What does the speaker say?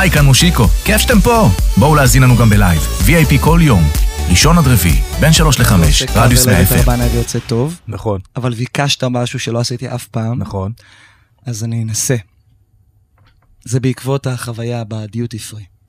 היי, כאן מושיקו, כיף שאתם פה. בואו להזין לנו גם בלייב, VIP כל יום, ראשון עד רביעי, בין 3 ל-5, רדיוס 100 FM. זה יוצא טוב. נכון. אבל ביקשת משהו שלא עשיתי אף פעם. נכון. אז אני אנסה. זה בעקבות החוויה בדיוטי פרי.